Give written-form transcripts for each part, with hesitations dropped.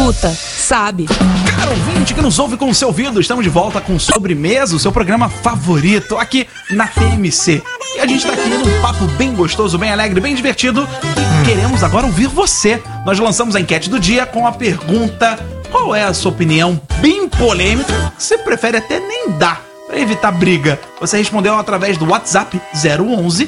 escuta, sabe. Caro ouvinte que nos ouve com o seu ouvido, estamos de volta com Sobremesa, o seu programa favorito aqui na TMC. E a gente tá aqui num papo bem gostoso, bem alegre, bem divertido. E queremos agora ouvir você. Nós lançamos a enquete do dia com a pergunta: qual é a sua opinião bem polêmica? Você prefere até nem dar, para evitar briga. Você respondeu através do WhatsApp 011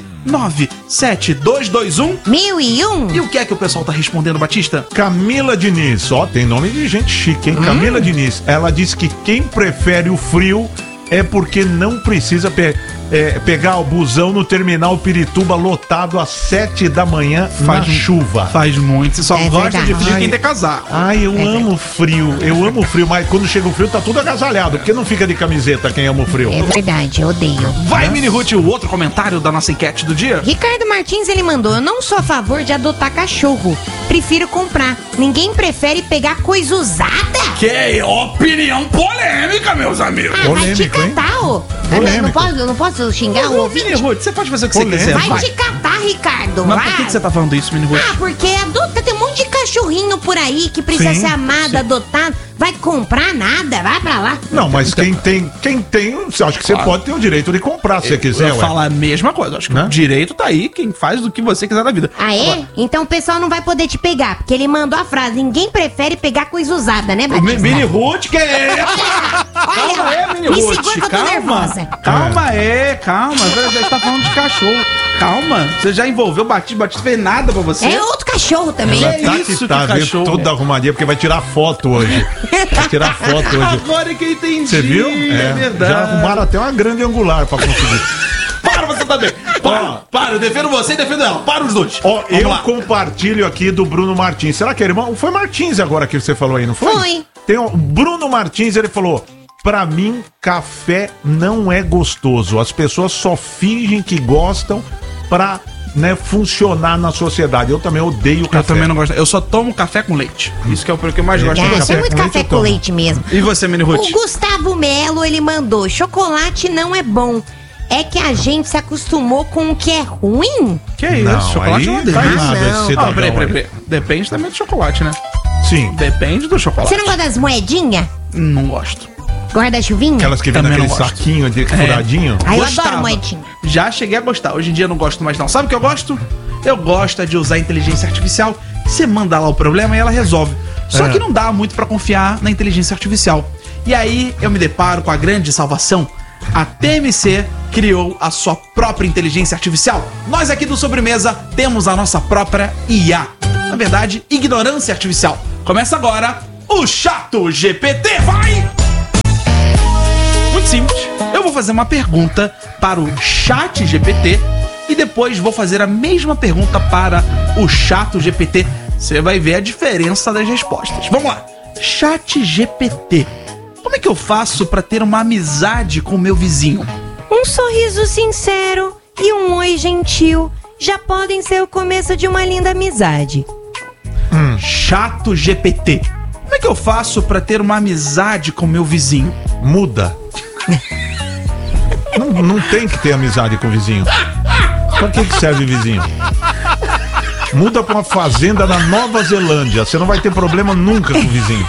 97221 1001. E o que é que o pessoal tá respondendo, Batista? Camila Diniz, ó, tem nome de gente chique, hein? Camila Diniz, ela diz que quem prefere o frio é porque não precisa pegar o busão no terminal Pirituba lotado às 7 da manhã na chuva. Faz muito. Você só gosta de frio quem tem casaco. Ai, eu amo frio, mas quando chega o frio tá tudo agasalhado, porque não fica de camiseta quem ama o frio. É verdade, eu odeio. Vai, Mini Ruth, o outro comentário da nossa enquete do dia. Ricardo Martins, ele mandou: eu não sou a favor de adotar cachorro, prefiro comprar. Ninguém prefere pegar coisa usada? Que opinião polêmica, meus amigos. Vai te catar, ô. Eu não posso xingar o Mini ouvinte? Ruth, você pode fazer o que você quiser. Vai te catar, Ricardo. Mas vai. por que você tá falando isso, Mini Ruth? Porque adota, tem um monte de cachorrinho por aí que precisa ser amado, adotado. Vai comprar nada, vai pra lá. Não, mas quem tem, acho que você pode ter o direito de comprar se você quiser. Eu falo a mesma coisa, acho que o direito tá aí, quem faz do que você quiser na vida. Ah, é? Agora, então o pessoal não vai poder te pegar, porque ele mandou a frase: ninguém prefere pegar coisa usada, né, Batista? Mini Ruth, que é? Calma aí, Mini me Ruth, segura que eu tô nervosa. Calma, você tá falando de cachorro. Calma, você já envolveu o Batista fez nada pra você. É outro cachorro também. Ela É isso que cachorro toda arrumadinha, porque vai tirar foto hoje. Vai tirar foto hoje. Agora que eu entendi. Você viu? É verdade. Já arrumaram até uma grande angular pra conseguir. Para você também. Para, eu defendo você e defendo ela. Para os dois. Ó, Vamos eu lá. compartilho aqui do Bruno Martins. Será que é irmão? Foi Martins agora que você falou aí, não foi? Foi. Tem o Bruno Martins, ele falou: pra mim, café não é gostoso. As pessoas só fingem que gostam pra, funcionar na sociedade. Eu também odeio café. Eu também não gosto. Eu só tomo café com leite. Isso que é o que eu mais gosto de Tem café. muito café com leite mesmo. E você, Mini Ruth? O Gustavo Melo, ele mandou: chocolate não é bom. É que a gente se acostumou com o que é ruim? Que é isso? Não, Chocolate aí não tá delícia. errado esse cidadão Peraí. Depende também do chocolate, né? Sim. Depende do chocolate. Você não gosta das moedinhas? Não gosto. Guarda-chuvinha? Aquelas que vem Também naquele não gosto. saquinho de furadinho. Ah, eu Gostava. adoro moedinha. Já cheguei a gostar. Hoje em dia eu não gosto mais não. Sabe o que eu gosto? Eu gosto de usar a inteligência artificial. Você manda lá o problema e ela resolve. Só que não dá muito pra confiar na inteligência artificial. E aí eu me deparo com a grande salvação. A TMC criou a sua própria inteligência artificial. Nós aqui do Sobremesa temos a nossa própria IA. Na verdade, ignorância artificial. Começa agora o Chato GPT. Vai! Muito simples. Eu vou fazer uma pergunta para o Chat GPT e depois vou fazer a mesma pergunta para o Chato GPT. Você vai ver a diferença das respostas. Vamos lá. Chat GPT. Como é que eu faço para ter uma amizade com o meu vizinho? Um sorriso sincero e um oi gentil já podem ser o começo de uma linda amizade. Chato GPT. Como é que eu faço para ter uma amizade com o meu vizinho? Muda. não tem que ter amizade com o vizinho. Pra que serve vizinho? Muda pra uma fazenda na Nova Zelândia. Você não vai ter problema nunca com o vizinho.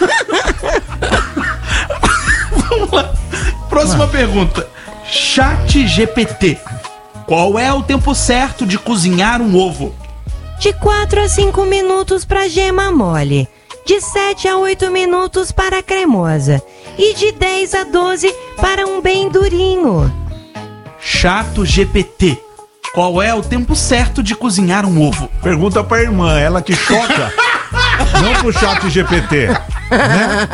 Vamos lá. Próxima pergunta. Chat GPT. Qual é o tempo certo de cozinhar um ovo? De 4 a 5 minutos para gema mole, de 7 a 8 minutos para cremosa e de 10 a 12 para um bem durinho. Chato GPT. Qual é o tempo certo de cozinhar um ovo? Pergunta pra irmã, ela que choca. Não pro Chat GPT. Né?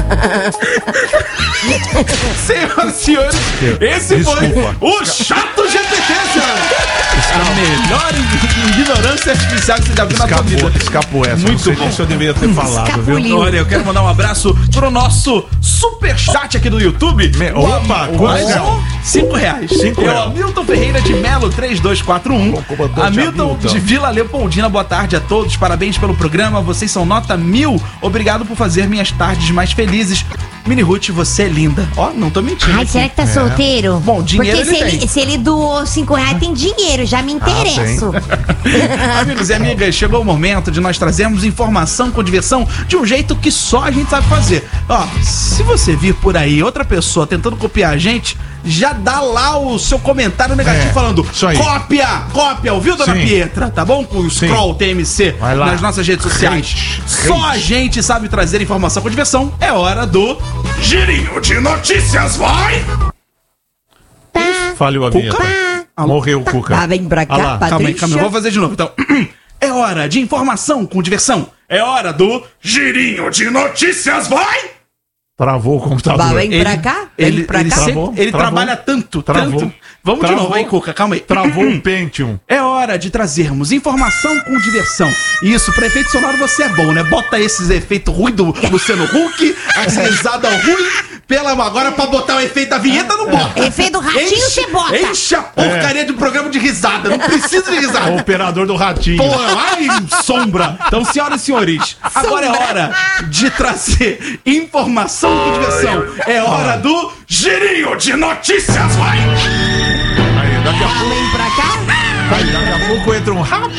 Senhoras e senhores, esse Desculpa. foi o Chato GPT, senhora. A melhor ignorância artificial que você já viu na sua vida. Escapou essa. Muito Não sei bom. nem se eu deveria ter falado, viu? Escapuliu. Olha, eu quero mandar um abraço pro nosso super chat aqui do YouTube. Opa, quanto é? R$5. R$5. É o Hamilton Ferreira de Melo 3241. Bom, comandante Hamilton Hamilton. de Vila Leopoldina, boa tarde a todos. Parabéns pelo programa. Vocês são nota 1000. Obrigado por fazer minhas tardes mais felizes. Mini Ruth, você é linda. Ó, não tô mentindo. Ai, será que tá solteiro? Bom, dinheiro porque ele tem. se ele doou R$5, tem dinheiro, já me interesso. Amigos e amigas, chegou o momento de nós trazermos informação com diversão de um jeito que só a gente sabe fazer. Ó, se você vir por aí outra pessoa tentando copiar a gente, já dá lá o seu comentário negativo falando isso aí. Cópia, ouviu, dona Sim. Pietra? Tá bom? Com o Scroll TMC Vai lá. nas nossas redes sociais. Só a gente sabe trazer informação com diversão. É hora do Girinho de Notícias, vai! Tá. Falhou a vinheta. Morreu o Cuca. Tá, vem pra cá, Olha lá. Patrícia. Calma aí, vou fazer de novo. Então, é hora de informação com diversão. É hora do Girinho de Notícias, vai! Travou o computador. Vem pra cá, vem pra cá. Travou, Ele travou. trabalha tanto. Travou. Vamos de Travou. novo, hein, Cuca? Calma aí. Travou o Pentium. É hora de trazermos informação com diversão. Isso, pra efeito sonoro você é bom, né? Bota esses efeitos ruins do Luciano Huck, as risadas ruins. Agora pra botar o efeito da vinheta, não bota. Efeito do ratinho você bota. Enche a porcaria de um programa de risada. Não precisa de O risada. operador do ratinho. Pô, ai, sombra. Então, senhoras e senhores, agora é hora de trazer informação com diversão. É hora do Girinho de Notícias, vai! Aí, daqui a pouco, Vem pra cá. daqui a pouco entra um rapaz.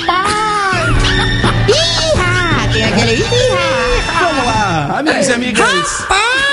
Ih, tem aquele ih. Vamos lá, amigos e amigas.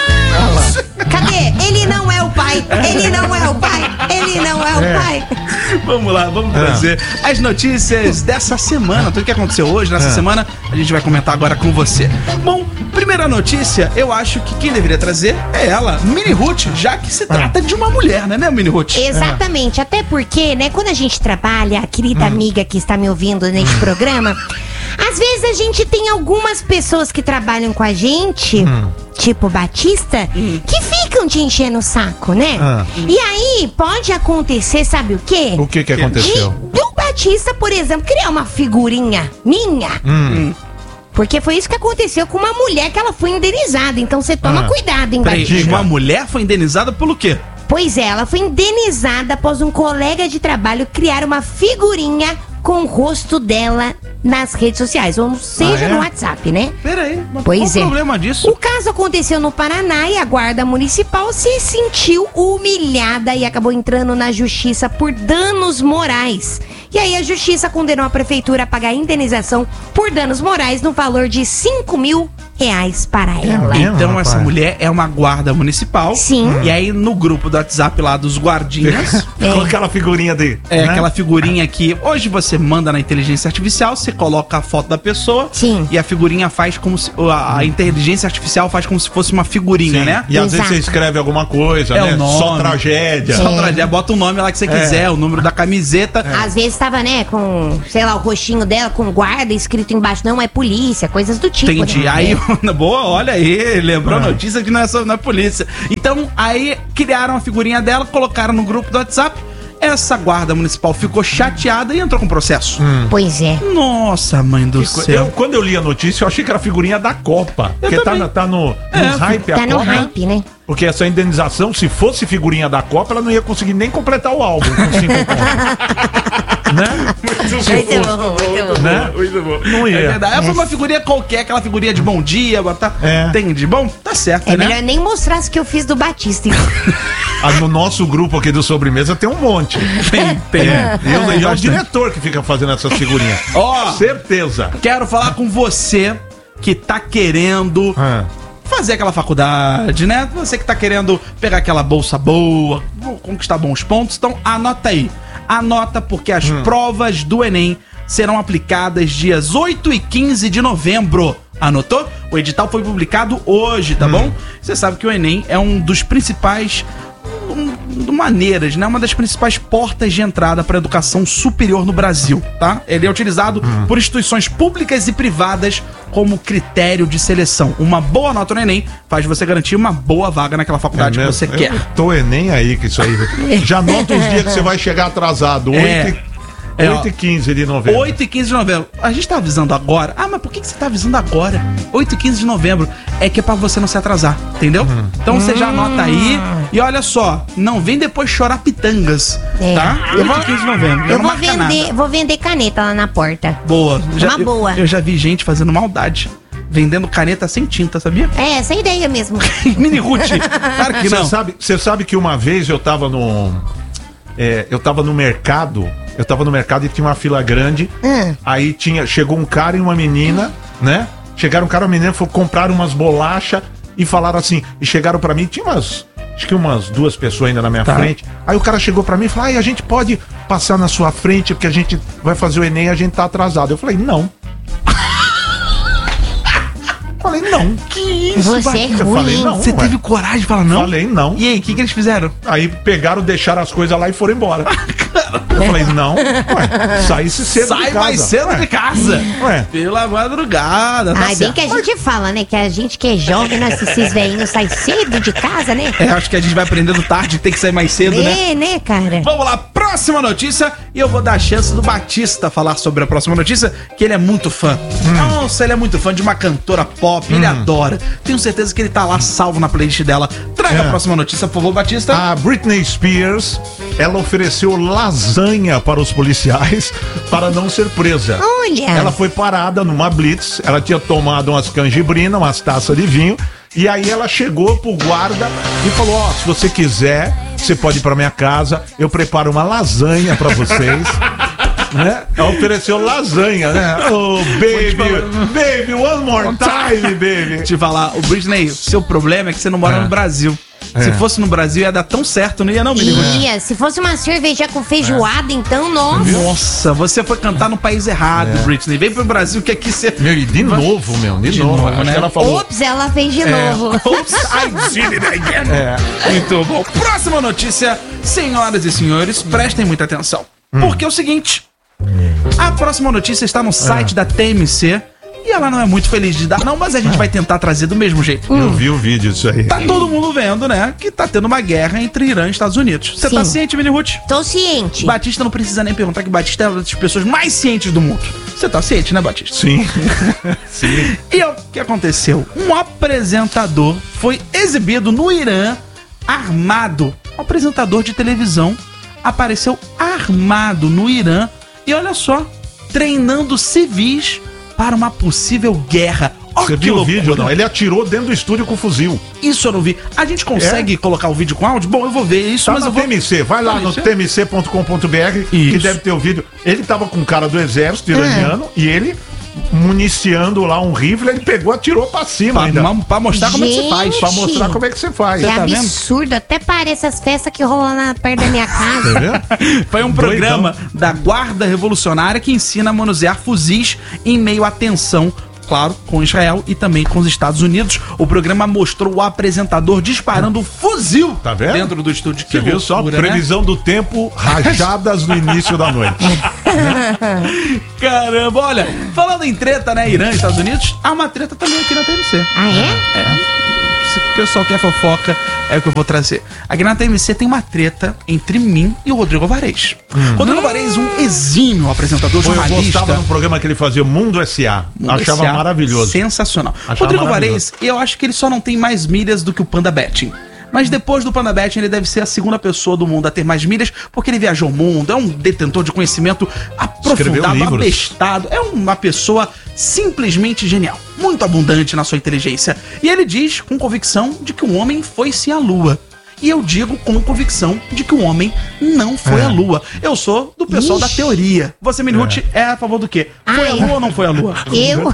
Cadê? Ele não é o pai. Ele não é o pai. Ele não é o pai. Vamos lá, vamos trazer as notícias dessa semana. Tudo que aconteceu hoje, nessa semana, a gente vai comentar agora com você. Bom, primeira notícia, eu acho que quem deveria trazer é ela, Mini Ruth, já que se trata de uma mulher, né, Mini Ruth? Exatamente, até porque, né, quando a gente trabalha, a querida amiga que está me ouvindo neste programa, às vezes a gente tem algumas pessoas que trabalham com a gente, tipo Batista, que ficam te enchendo o saco, né? E aí pode acontecer, sabe o quê? O que aconteceu? Do Batista, por exemplo, criar uma figurinha minha. Porque foi isso que aconteceu com uma mulher que ela foi indenizada. Então você toma cuidado, hein, Peraí, Batista? uma mulher foi indenizada pelo quê? Pois é, ela foi indenizada após um colega de trabalho criar uma figurinha com o rosto dela nas redes sociais, ou seja, no WhatsApp, né? Peraí, mas Pois qual é. o problema disso? O caso aconteceu no Paraná e a guarda municipal se sentiu humilhada e acabou entrando na justiça por danos morais. E aí a justiça condenou a prefeitura a pagar a indenização por danos morais no valor de R$5.000 para ela. mesmo? Então rapaz. essa mulher é uma guarda municipal. Sim. E aí no grupo do WhatsApp lá dos guardinhas, Com aquela figurinha de. é né? aquela figurinha que hoje você manda na inteligência artificial, você coloca a foto da pessoa. Sim. E a figurinha faz como se. A inteligência artificial faz como se fosse uma figurinha, Sim. né? E às vezes Exato. você escreve alguma coisa, É né? o nome. Só tragédia. Só tragédia, bota o nome lá que você quiser, o número da camiseta. Às vezes tava, né, com, sei lá, o rostinho dela com guarda escrito embaixo, não é polícia, coisas do tipo. Entendi. Né? Aí, boa, olha aí, lembrou a notícia que não é polícia. Então, aí criaram a figurinha dela, colocaram no grupo do WhatsApp. Essa guarda municipal ficou chateada e entrou com processo. Pois é. Nossa, mãe do céu. Quando eu li a notícia, eu achei que era a figurinha da Copa. Porque também. tá no hype Tá a no Copa. hype, né? Porque essa indenização, se fosse figurinha da Copa, ela não ia conseguir nem completar o álbum com 5 pontos. Né? Muito bom, muito bom. Né? Muito bom. Não ia. É verdade. Ela foi uma figurinha qualquer, aquela figurinha de bom dia, botar. É. Entende? Bom, tá certo, É né? melhor nem mostrar as que eu fiz do Batista. Então. No nosso grupo aqui do Sobremesa tem um monte. Tem. E é o diretor que fica fazendo essas figurinhas. Ó, Certeza. quero falar com você que tá querendo fazer aquela faculdade, né? Você que tá querendo pegar aquela bolsa boa, conquistar bons pontos, então anota aí. Anota porque as provas do Enem serão aplicadas dias 8 e 15 de novembro. Anotou? O edital foi publicado hoje, tá bom? Você sabe que o Enem é um dos principais maneiras, né? Uma das principais portas de entrada para a educação superior no Brasil, tá? Ele é utilizado por instituições públicas e privadas como critério de seleção. Uma boa nota no Enem faz você garantir uma boa vaga naquela faculdade que você quer. Eu tô nem aí com isso aí. Já anota os dias que você vai chegar atrasado. 8 e 15 de novembro. 8 e 15 de novembro. A gente tá avisando agora. Ah, mas por que você tá avisando agora? 8 e 15 de novembro. É que é pra você não se atrasar, entendeu? Então você já anota aí. E olha só, não vem depois chorar pitangas, tá? 8 e 15 de novembro. Eu não marca nada. vou vender caneta lá na porta. Boa. Uma boa. Eu já vi gente fazendo maldade. vendendo caneta sem tinta, sabia? É, essa é a ideia mesmo. Mini Ruth. Claro que não. Você sabe que uma vez eu tava no mercado. Eu tava no mercado e tinha uma fila grande. Aí chegou um cara e uma menina, né? Chegaram um cara e uma menina, compraram umas bolachas e falaram assim. E chegaram pra mim, tinha acho que umas 2 pessoas ainda na minha frente. Aí o cara chegou pra mim e falou: a gente pode passar na sua frente porque a gente vai fazer o Enem e a gente tá atrasado. Eu falei: não. Falei: não. Que isso, Você é Batista? ruim. Falei: não. Você teve coragem de falar não? Falei: não. E aí, o que eles fizeram? Aí pegaram, deixaram as coisas lá e foram embora. Eu falei: não, saísse cedo de Sai casa. mais cedo de casa. Ué. Pela madrugada, tá Ai, bem certo. que a gente fala, né? Que a gente que é jovem, nós, esses velhinhos, sai cedo de casa, né? Acho que a gente vai aprendendo tarde, tem que sair mais cedo, né? Né, cara? Vamos lá, próxima notícia. E eu vou dar a chance do Batista falar sobre a próxima notícia, que ele é muito fã. Nossa, ele é muito fã de uma cantora pop, ele adora. Tenho certeza que ele tá lá salvo na playlist dela. Traga a próxima notícia, por favor, Batista. A Britney Spears, ela ofereceu lasanha para os policiais para não ser presa. Olha. Ela foi parada numa blitz, ela tinha tomado umas canjibrinas, umas taças de vinho, e aí ela chegou pro guarda e falou: se você quiser, você pode ir pra minha casa, eu preparo uma lasanha pra vocês. Né? Ela ofereceu lasanha, né? Oh, baby, one more time, baby. Te falar, o Britney, seu problema é que você não mora no Brasil. Se fosse no Brasil ia dar tão certo, não ia não, menino? Ia, se fosse uma cerveja com feijoada, então, nossa. Nossa, você foi cantar no país errado, Britney. Vem pro Brasil que aqui você... Meu, e de novo, de novo. Acho né? que ela falou. Ops, ela fez de novo. Oops, I did it again. Muito bom. Próxima notícia, senhoras e senhores, prestem muita atenção. Porque é o seguinte, a próxima notícia está no site da TMC e ela não é muito feliz de dar, não, mas a gente vai tentar trazer do mesmo jeito. Eu vi o vídeo disso aí. Tá todo mundo vendo, né, que tá tendo uma guerra entre Irã e Estados Unidos. Você tá Sim. ciente, Mini Ruth? Tô ciente. Batista não precisa nem perguntar, que Batista é uma das pessoas mais cientes do mundo. Você tá ciente, né, Batista? Sim. Sim. E o que aconteceu? Um apresentador foi exibido no Irã armado. Um apresentador de televisão apareceu armado no Irã e olha só, treinando civis para uma possível guerra. Ó, Você que viu o loucura. vídeo, não? Ele atirou dentro do estúdio com fuzil. Isso eu não vi. A gente consegue colocar o vídeo com áudio? Bom, eu vou ver isso, Tá mas na eu vou... TMC, vai lá no tmc.com.br que Isso. deve ter o vídeo. Ele tava com um cara do exército iraniano e ele, municiando lá um rifle, ele pegou, atirou pra cima ainda. Pra mostrar como é que se faz. Pra mostrar como é que você faz. Que tá vendo? absurdo, até parece as festas que rolam perto da minha casa. Tá vendo? Foi um programa da Guarda Revolucionária que ensina a manusear fuzis em meio à tensão, claro, com Israel e também com os Estados Unidos. O programa mostrou o apresentador disparando um fuzil Tá vendo? dentro do estúdio. Você viu só? loucura, né? Previsão do tempo, rajadas no início da noite. Caramba, olha, falando em treta, né, Irã e Estados Unidos, há uma treta também aqui na TMC. Ah, é? Se o pessoal quer fofoca, é o que eu vou trazer. Aqui na TMC tem uma treta entre mim e o Rodrigo Alvarez. Rodrigo Alvarez, um exímio apresentador, Eu jornalista. gostava no programa que ele fazia, Mundo S.A. Achava S.A. maravilhoso. Sensacional. Achava Rodrigo maravilhoso. Alvarez, eu acho que ele só não tem mais milhas do que o Panda Betting. Mas depois do Panda Betting, ele deve ser a segunda pessoa do mundo a ter mais milhas, porque ele viajou o mundo, é um detentor de conhecimento aprofundado, Escreveu livros. abestado, é uma pessoa simplesmente genial, muito abundante na sua inteligência. E ele diz com convicção de que o homem foi sim à Lua. E eu digo com convicção de que o homem não foi à Lua. Eu sou do pessoal da teoria. Você, Minuti, é a favor do quê? Foi à Lua ou não foi à Lua?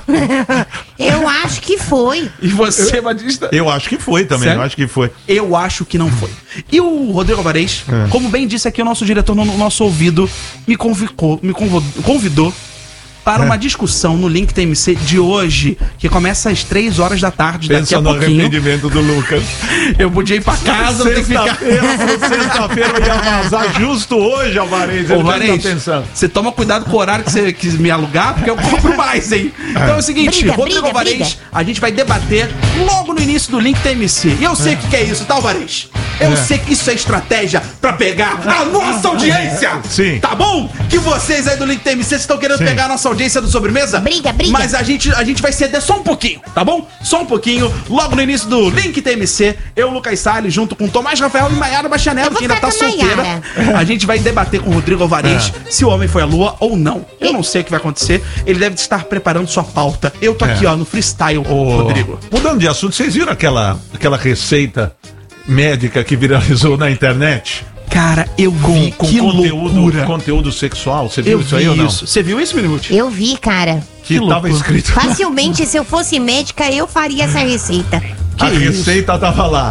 Eu acho que foi. E você, Batista? Eu acho que foi também, Sério? eu acho que foi. Eu acho que não foi. E o Rodrigo Alvarez, como bem disse aqui o nosso diretor no nosso ouvido, me convidou para uma discussão no Link TMC de hoje, que começa às 3 horas da tarde, daqui Pensa a no pouquinho. arrependimento do Lucas. Eu podia ir pra casa, eu tenho que ficar... Sexta-feira ia vazar justo hoje, Alvarez. Ô, Ele deve Alvarez, tá pensando. você toma cuidado com o horário que você quis me alugar, porque eu compro mais, hein? Então é o seguinte, Briga, Rodrigo briga, Alvarez, briga. a gente vai debater logo no início do Link TMC. E eu sei o que é isso, tá, Alvarez? Eu sei que isso é estratégia pra pegar a nossa audiência. Sim. Tá bom? Que vocês aí do Link TMC estão querendo pegar a nossa audiência do Sobremesa. Briga. Mas a gente vai ceder só um pouquinho, tá bom? Só um pouquinho. Logo no início do Link TMC, eu, Lucas Salles, junto com Tomás Rafael e Maiara Bachanello, que ainda tá solteira. A gente vai debater com o Rodrigo Alvarez se o homem foi à lua ou não. Eu não sei o que vai acontecer. Ele deve estar preparando sua pauta. Eu tô aqui, ó, no freestyle, Rodrigo. Mudando de assunto, vocês viram aquela receita médica que viralizou na internet? Cara, eu vi Com que loucura. conteúdo sexual. Você viu Eu isso aí vi ou não? isso. Você viu isso, Minute? Eu vi, cara. Que tava loucura. escrito. Facilmente, se eu fosse médica, eu faria essa receita. A receita tava lá.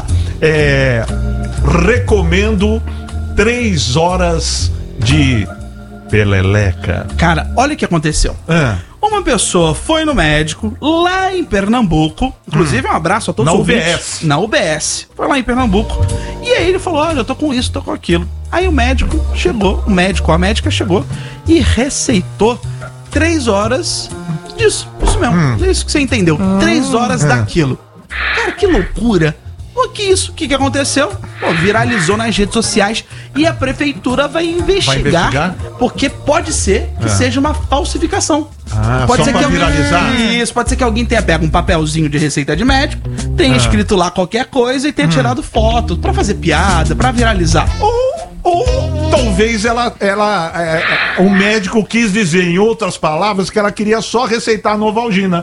Recomendo 3 horas de peleleca. Cara, olha o que aconteceu. Uma pessoa foi no médico lá em Pernambuco. Inclusive, um abraço a todos os ouvintes. UBS. Na UBS. Foi lá em Pernambuco. E aí ele falou: olha, eu tô com isso, tô com aquilo. Aí o médico chegou, a médica chegou e receitou 3 horas disso. Isso mesmo. É isso que você entendeu. 3 horas daquilo. Cara, que loucura. O que isso? O que aconteceu? Pô, viralizou nas redes sociais e a prefeitura vai investigar? Porque pode ser que seja uma falsificação. Pode só ser pra que viralizar? Isso, pode ser que alguém tenha pego um papelzinho de receita de médico, tenha escrito lá qualquer coisa e tenha tirado foto pra fazer piada, pra viralizar. Ou talvez o médico quis dizer, em outras palavras, que ela queria só receitar a Novalgina.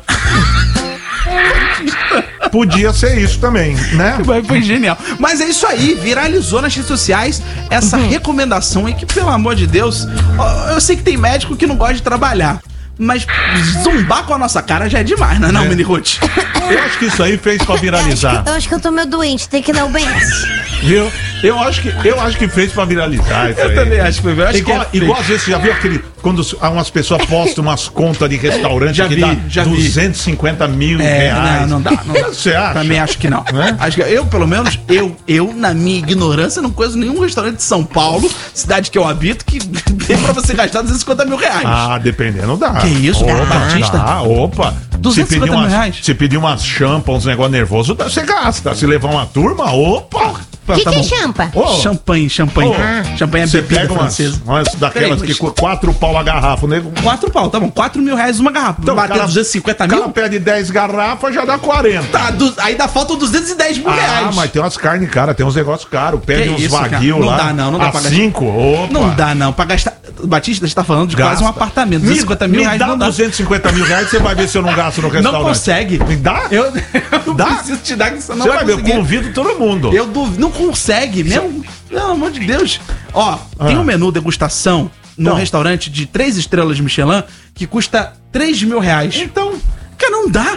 Podia ser isso também, né? Foi genial. Mas é isso aí, viralizou nas redes sociais essa recomendação aí que, pelo amor de Deus, eu sei que tem médico que não gosta de trabalhar, mas zombar com a nossa cara já é demais, não é não, Mini Ruth? Eu acho que isso aí fez pra viralizar. Eu acho que eu tô meio doente, tem que ir na UBS. Viu? Eu acho que fez pra viralizar isso Eu aí. também acho que foi. Igual às vezes, você já viu quando umas pessoas postam umas contas de restaurante Já que vi, dá já vi. 250 mil reais? Não dá. Você acha? Também acho que não. É? Acho que eu, pelo menos, na minha ignorância, não conheço nenhum restaurante de São Paulo, cidade que eu habito, que tem pra você gastar 250 mil reais. Ah, dependendo dá. Que isso, opa, Batista? Opa. 250 mil reais? Se pedir umas champa, uns negócios nervosos, você gasta. Se levar uma turma, opa. O que é champa? Ô, Champanhe. ô, Champanhe é você bebida pega francesa. umas daquelas Peraí, que 4 pau a garrafa, né? 4 pau, tá bom. 4 mil reais uma garrafa. Então, Bater 250 mil? O cara pede 10 garrafas, já dá 40. Tá, aí dá falta 210 mil reais. Ah, mas tem umas carnes caras, tem uns negócios caros. Pede Que uns isso, cara? vaguio Não lá. dá, não dá pra gastar. 5? Opa. Não dá, não. Pra gastar. Batista, você tá falando de quase um apartamento. 250 mil reais dá não dá. 250 mil reais, você vai ver se eu não gasto no restaurante. Não consegue. Me dá? Eu não Dá? preciso te dar que você não Você vai ver, eu conseguir. convido todo mundo. Eu duvido, não consegue mesmo. Pelo amor de Deus. Ó, tem um menu degustação no Então. restaurante de 3 estrelas de Michelin que custa 3 mil reais. Então, Cara, não dá.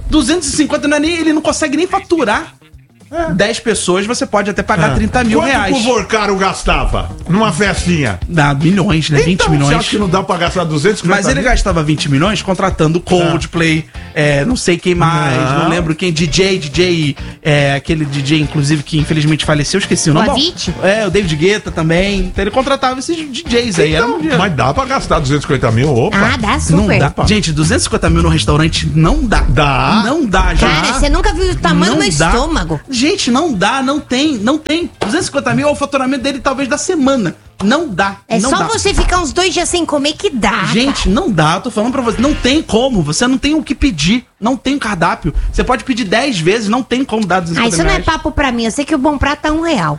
250 não é nem, ele não consegue nem faturar. 10 pessoas, você pode até pagar 30 mil reais. Quanto o Vorcaro gastava numa festinha? Dá milhões, né? 20 Então, milhões. você acha que não dá pra gastar 250 Mas ele mil? gastava 20 milhões contratando Coldplay, não sei quem mais, não lembro quem, DJ, aquele DJ, inclusive, que infelizmente faleceu, esqueci o nome. O Avicii? O David Guetta também. Então ele contratava esses DJs aí. Era um dia. Mas dá pra gastar 250 mil? Opa. Ah, dá Não super. dá. Gente, 250 mil no restaurante não dá. Dá. Não dá, gente. Cara, você nunca viu o tamanho Não do meu dá. estômago. Gente, não dá, não tem. 250 mil é o faturamento dele talvez da semana. Não dá. É não só dá. você ficar uns 2 dias sem comer que dá. Gente, não dá, eu tô falando pra você, não tem como, você não tem o que pedir, não tem cardápio. Você pode pedir 10 vezes, não tem como dar 250 Ah, isso não é reais. papo pra mim. Eu sei que o bom prato tá R$1.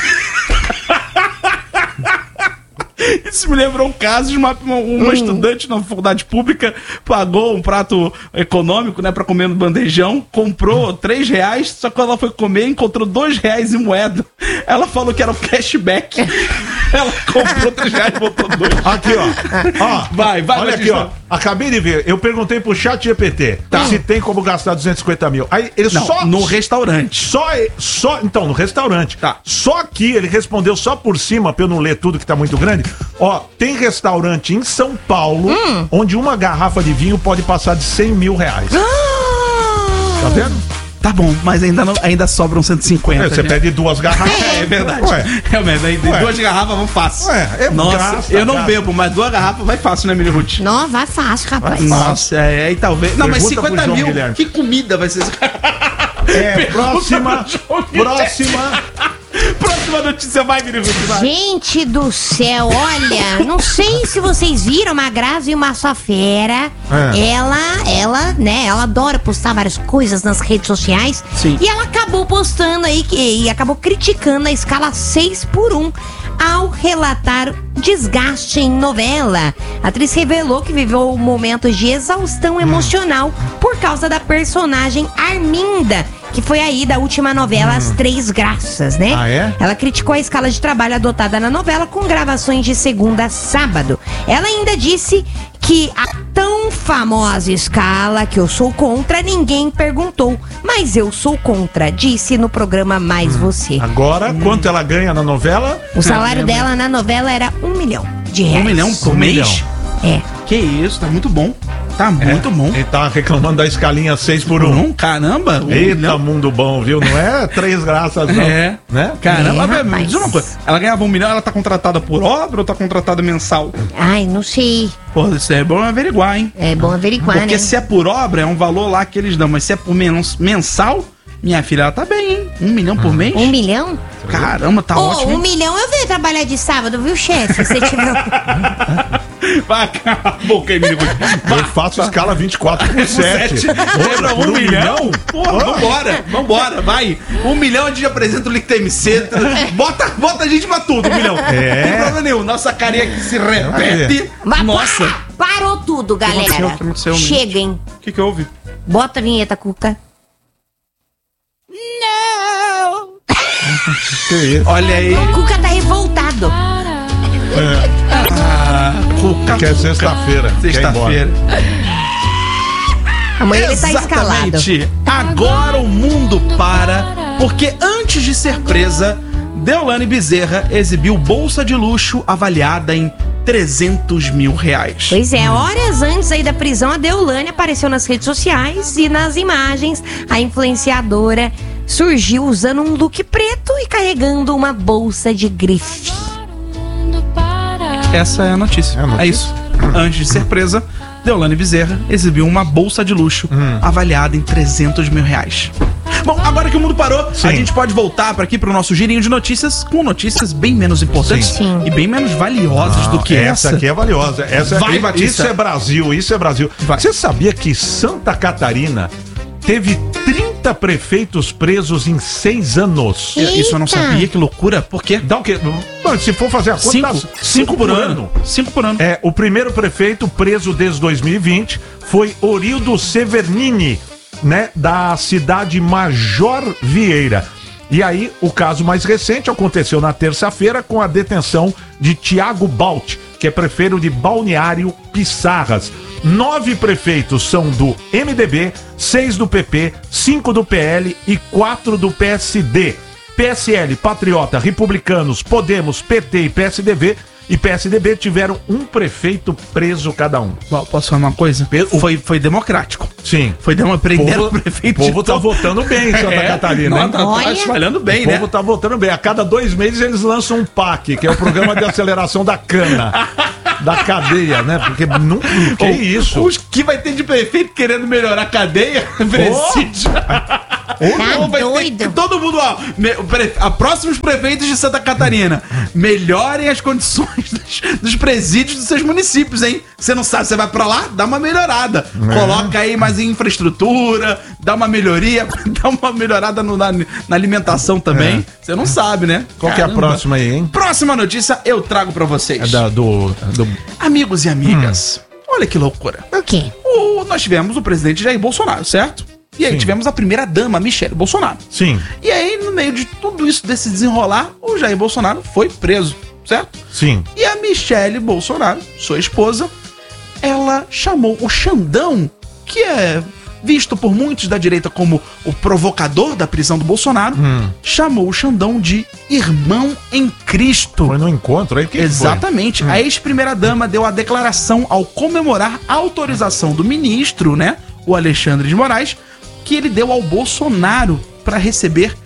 Isso me lembrou um caso de uma estudante na faculdade pública, pagou um prato econômico, né, pra comer no bandejão, comprou R$3, só que quando ela foi comer, encontrou R$2 em moeda. Ela falou que era o cashback. Ela comprou R$3 e botou 2. Aqui, ó. Vai, Olha aqui, Batista. ó. Acabei de ver. Eu perguntei pro chat GPT se tem como gastar 250 mil. Aí ele Não, só. no restaurante. Então, no restaurante. Tá. Só que ele respondeu só por cima, pra eu não ler tudo que tá muito grande. Ó, tem restaurante em São Paulo onde uma garrafa de vinho pode passar de 100 mil reais. Tá vendo? Tá bom, mas ainda sobram 150. Você gente. pede 2 garrafas. É verdade. Ué. Realmente, aí Ué. 2 garrafas vão fácil. Ué, Nossa, gasta, eu não gasta. bebo, mas 2 garrafas vai fácil, né, Mini Ruth? Não, vai fácil, rapaz. Nossa, e talvez. Não, mas Pergunta pro 50 João mil, Guilherme. que comida vai ser? Próxima. Próxima notícia, vai, Miri Ruth, vai. Gente do céu, olha, não sei se vocês viram, uma Grazi Massafera, ela adora postar várias coisas nas redes sociais. Sim. E ela acabou postando aí e acabou criticando a escala 6x1 ao relatar desgaste em novela. A atriz revelou que viveu momentos de exaustão emocional por causa da personagem Arminda, que foi aí da última novela As Três Graças, né? Ah, é? Ela criticou a escala de trabalho adotada na novela com gravações de segunda a sábado. Ela ainda disse que a tão famosa escala que eu sou contra, ninguém perguntou. Mas eu sou contra, disse no programa Mais Você. Agora, quanto ela ganha na novela? O salário dela na novela era R$1 milhão. 1 milhão por mês? É. Que isso, tá muito bom. Tá muito bom. Ele tá reclamando da escalinha 6x1. Caramba. Eita, mundo bom, viu? Não é 3 graças, não. É. Né? Caramba, É, me diz rapaz. uma coisa. Ela ganhava 1 milhão, ela tá contratada por obra ou tá contratada mensal? Ai, não sei. Pô, isso é bom averiguar, hein? É bom averiguar, Porque né? se é por obra, é um valor lá que eles dão. Mas se é por mensal, minha filha, ela tá bem, hein? 1 milhão por mês? 1 milhão? Caramba, tá ótimo. 1 milhão eu venho trabalhar de sábado, viu, chefe? Se tiver... Vai, cala a boca aí, menino. Eu faço escala 24/7. Lembra Por 1 milhão? Porra, vambora, vai. 1 milhão a gente apresenta o Link TMC. Bota a gente pra tudo, 1 milhão. É. Não tem problema nenhum. Nossa carinha que se repete. Mas Nossa. Parou tudo, galera. aconteceu? O que aconteceu? Chega, hein? O que houve? Bota a vinheta, Cuca. Que isso? Olha aí. O Cuca tá revoltado. Cuca. Que é sexta-feira. Quer ir Sexta-feira. Amanhã ele tá escalado. Exatamente. Agora o mundo para, porque antes de ser presa, Deolane Bezerra exibiu bolsa de luxo avaliada em R$300 mil. Pois é, horas antes aí da prisão, a Deolane apareceu nas redes sociais e nas imagens a influenciadora surgiu usando um look preto e carregando uma bolsa de grife. Essa é a notícia. É isso. Antes de ser presa, Deolane Bezerra exibiu uma bolsa de luxo avaliada em R$300 mil. Bom, agora que o mundo parou, Sim. a gente pode voltar para aqui pro nosso girinho de notícias com notícias bem menos importantes Sim. e bem menos valiosas do que essa. aqui é valiosa. Vai, Batista. Isso é Brasil, isso é Brasil. Vai. Você sabia que Santa Catarina teve 30 prefeitos presos em 6 anos? Isso eu não Eita. sabia, que loucura. Por quê? Dá o quê? Mano, se for fazer a conta, Cinco por ano. 5 por ano. É, o primeiro prefeito preso desde 2020 foi Orildo Severnini, né, da cidade Major Vieira. E aí, o caso mais recente aconteceu na terça-feira com a detenção de Tiago Balt, que é prefeito de Balneário Pissarras. 9 prefeitos são do MDB, 6 do PP, 5 do PL e 4 do PSD. PSL, Patriota, Republicanos, Podemos, PT e PSDB tiveram um prefeito preso cada um. Posso falar uma coisa? Foi democrático. Sim. Prenderam o O prefeito. povo tá votando bem em Santa Catarina, hein? Tá Olha. espalhando bem, O né? povo tá votando bem. A cada 2 meses eles lançam um PAC, que é o Programa de Aceleração da Cana. Da cadeia, né? Porque não. Que isso? Os que vai ter de prefeito querendo melhorar a cadeia, presídio. Tá Vai ter doido? que todo mundo, ó, próximos prefeitos de Santa Catarina, melhorem as condições dos presídios dos seus municípios, hein? Você não sabe, você vai pra lá, dá uma melhorada. Coloca aí mais infraestrutura, dá uma melhoria, dá uma melhorada na alimentação também. Você não sabe, né? Qual que é a Caramba. próxima aí, hein? Próxima notícia eu trago pra vocês. É do Amigos e amigas, olha que loucura. O quê? Nós tivemos o presidente Jair Bolsonaro, certo? E aí Sim. tivemos a primeira-dama, Michele Bolsonaro. Sim, E aí, no meio de tudo isso, desse desenrolar, o Jair Bolsonaro foi preso, certo? sim. E a Michele Bolsonaro, sua esposa, ela chamou o Xandão, que é visto por muitos da direita como o provocador da prisão do Bolsonaro, chamou o Xandão de irmão em Cristo. Foi no encontro aí? O que Exatamente. A ex-primeira-dama deu a declaração ao comemorar a autorização do ministro, né, o Alexandre de Moraes, que ele deu ao Bolsonaro para receber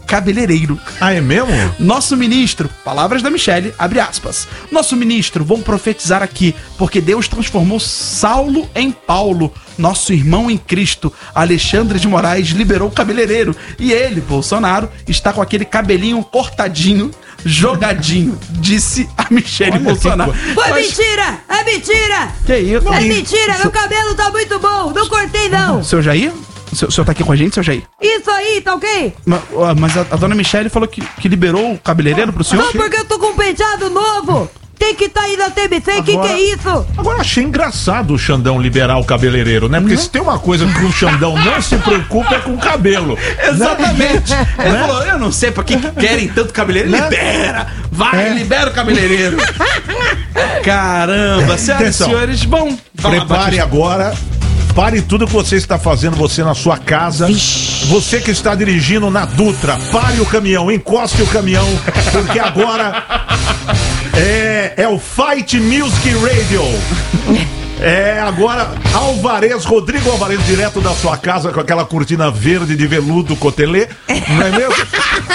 cabeleireiro. Ah, é mesmo? Nosso ministro, palavras da Michele, abre aspas. Nosso ministro, vou profetizar aqui, porque Deus transformou Saulo em Paulo. Nosso irmão em Cristo, Alexandre de Moraes, liberou o cabeleireiro. E ele, Bolsonaro, está com aquele cabelinho cortadinho, jogadinho, disse a Michele Bolsonaro. Foi mentira! É mentira! Que isso? É mentira! Meu cabelo tá muito bom! Não cortei, não! Seu Jair? O senhor tá aqui com a gente, seu Jair? Isso aí, tá ok? Mas a dona Michele falou que liberou o cabeleireiro pro senhor? Não, porque eu tô com um penteado novo! Tem que tá aí na TBC, que é isso? Agora achei engraçado o Xandão liberar o cabeleireiro, né? Porque se tem uma coisa que o Xandão não se preocupa é com o cabelo. Exatamente. Ele falou, eu não sei pra que querem tanto cabeleireiro. Libera! Vai, libera o cabeleireiro. Caramba, senhoras e senhores, bom. Prepare agora. Pare tudo que você está fazendo, você na sua casa. Você que está dirigindo na Dutra, pare o caminhão, encoste o caminhão, porque agora é o Fight Music Radio. Agora Rodrigo Alvarez, direto da sua casa com aquela cortina verde de veludo cotelê, não é mesmo?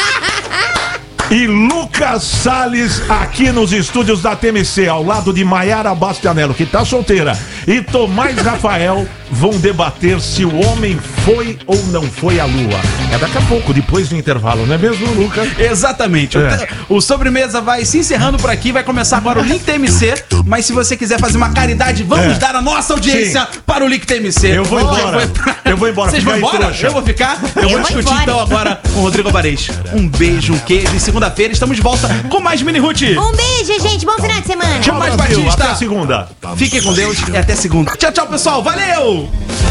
E Lucas Salles aqui nos estúdios da TMC, ao lado de Maiara Bastianello, que tá solteira, e Tomás Rafael vão debater se o homem foi ou não foi à lua. É daqui a pouco, depois do intervalo, não é mesmo, Lucas? Exatamente. O Sobremesa vai se encerrando por aqui, vai começar agora o Link TMC, mas se você quiser fazer uma caridade, vamos dar a nossa audiência para o Link TMC. Eu vou embora. Eu vou embora. Vocês vão embora? Eu vou ficar. Eu vou discutir embora. então agora com o Rodrigo Alvarez. Um beijo, um queijo, e segunda-feira estamos de volta com mais Mini Ruth. Um beijo, gente. Bom final de semana. Tchau, mais Brasil, Batista. até segunda. Fiquem com Deus e até segunda. Tchau, tchau, pessoal. Valeu!